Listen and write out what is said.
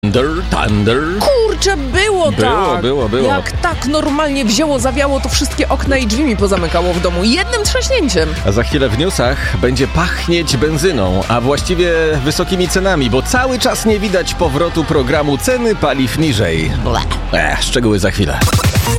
Thunder. Kurczę, było tak! Było. Jak tak normalnie wzięło, zawiało, to wszystkie okna i drzwi mi pozamykało w domu jednym trzaśnięciem. A za chwilę w newsach będzie pachnieć benzyną, a właściwie wysokimi cenami, bo cały czas nie widać powrotu programu Ceny paliw niżej. Szczegóły za chwilę.